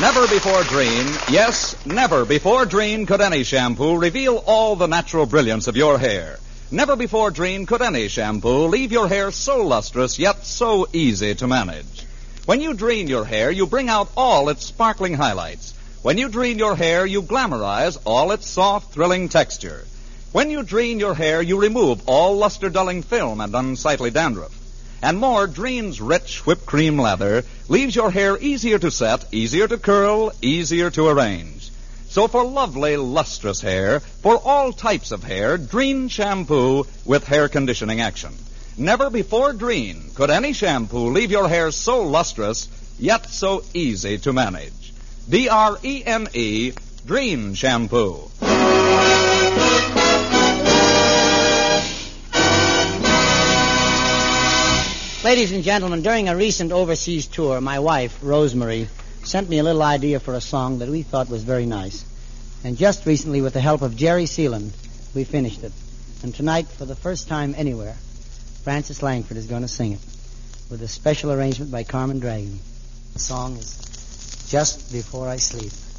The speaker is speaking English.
Never before Drene, yes, never before Drene could any shampoo reveal all the natural brilliance of your hair. Never before Drene could any shampoo leave your hair so lustrous yet so easy to manage. When you Drene your hair, you bring out all its sparkling highlights. When you Drene your hair, you glamorize all its soft, thrilling texture. When you Drene your hair, you remove all luster-dulling film and unsightly dandruff. And more, Drene's rich whipped cream lather leaves your hair easier to set, easier to curl, easier to arrange. So for lovely, lustrous hair, for all types of hair, Drene shampoo with hair conditioning action. Never before Drene could any shampoo leave your hair so lustrous, yet so easy to manage. D-R-E-N-E, Drene shampoo. Ladies and gentlemen, during a recent overseas tour, my wife, Rosemary, sent me a little idea for a song that we thought was very nice. And just recently, with the help of Jerry Seeland, we finished it. And tonight, for the first time anywhere, Frances Langford is going to sing it with a special arrangement by Carmen Dragon. The song is Just Before I Sleep.